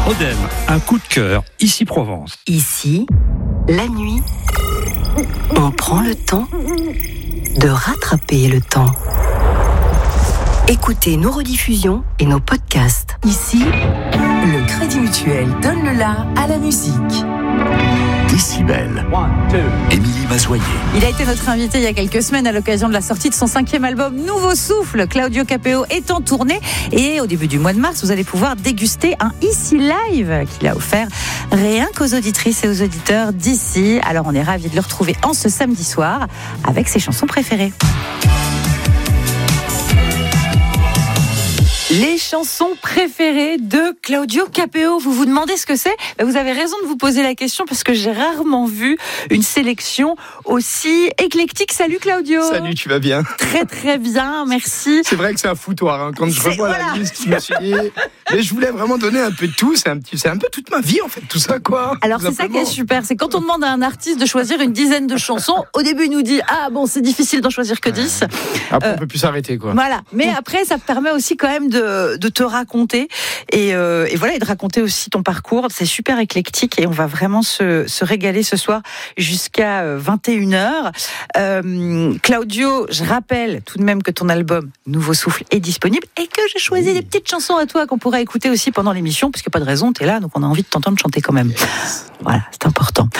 Odem, un coup de cœur, ici Provence. Ici, la nuit, on prend le temps de rattraper le temps. Écoutez nos rediffusions et nos podcasts. Ici, le Crédit Mutuel donne le la à la musique. Décibel. Émilie Mazoyer. Il a été notre invité il y a quelques semaines à l'occasion de la sortie de son 5e album Nouveau Souffle. Claudio Capéo est en tournée et au début du mois de mars, vous allez pouvoir déguster un Ici Live qu'il a offert rien qu'aux auditrices et aux auditeurs d'ici. Alors on est ravis de le retrouver en ce samedi soir avec ses chansons préférées. Les chansons préférées de Claudio Capéo. Vous vous demandez ce que c'est ? Vous avez raison de vous poser la question parce que j'ai rarement vu une sélection aussi éclectique. Salut Claudio. Salut, tu vas bien ? Très très bien, merci. C'est vrai que c'est un foutoir, hein. Quand je revois la liste, je me suis dit... Mais je voulais vraiment donner un peu de tout, c'est un peu toute ma vie en fait, tout ça quoi. Alors c'est ça qui est super, c'est quand on demande à un artiste de choisir une dizaine de chansons, au début il nous dit « Ah bon, c'est difficile d'en choisir que 10 ». Après on peut plus s'arrêter quoi. Voilà, mais après ça permet aussi quand même de te raconter et voilà, et de raconter aussi ton parcours. C'est super éclectique et on va vraiment se régaler ce soir jusqu'à 21h. Claudio, je rappelle tout de même que ton album Nouveau Souffle est disponible et que j'ai choisi des petites chansons à toi qu'on pourrait écouter aussi pendant l'émission, puisqu'il n'y a pas de raison, t'es là, donc on a envie de t'entendre chanter quand même. Voilà, c'est important.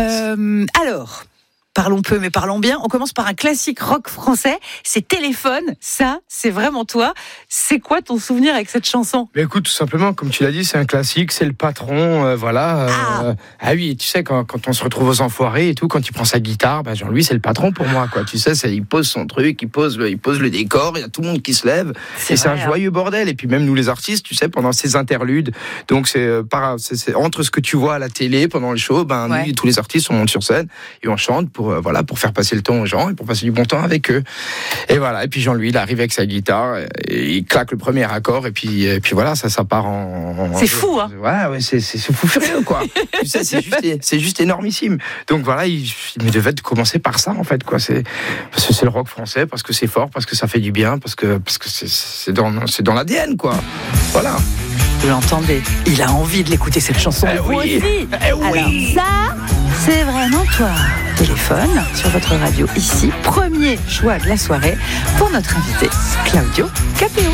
Alors, parlons peu, mais parlons bien. On commence par un classique rock français. C'est Téléphone. Ça, c'est vraiment toi. C'est quoi ton souvenir avec cette chanson ? Mais écoute, tout simplement, comme tu l'as dit, c'est un classique, c'est le patron, voilà. Ah oui, tu sais, quand on se retrouve aux Enfoirés et tout, quand il prend sa guitare, Jean-Louis, c'est le patron pour moi, quoi. Tu sais, il pose son truc, il pose le décor, il y a tout le monde qui se lève. C'est un joyeux bordel. Et puis même nous, les artistes, tu sais, pendant ces interludes, donc c'est entre ce que tu vois à la télé pendant le show, nous, tous les artistes, on monte sur scène et on chante pour faire passer le temps aux gens et pour passer du bon temps avec eux. Et voilà. Et puis Jean-Louis, il arrive avec sa guitare et il claque le premier accord et puis voilà, ça part en... C'est fou, hein. Ouais, c'est fou furieux, quoi. Tu sais, c'est juste énormissime. Donc voilà, il me devait commencer par ça, en fait, quoi. Parce que c'est le rock français, parce que c'est fort, parce que ça fait du bien, parce que c'est dans l'ADN, quoi. Voilà. Vous l'entendez, il a envie de l'écouter cette chanson. Vous aussi. Oui. Alors ça, c'est vraiment toi. Téléphone sur votre radio ici. Premier choix de la soirée pour notre invité Claudio Capéo.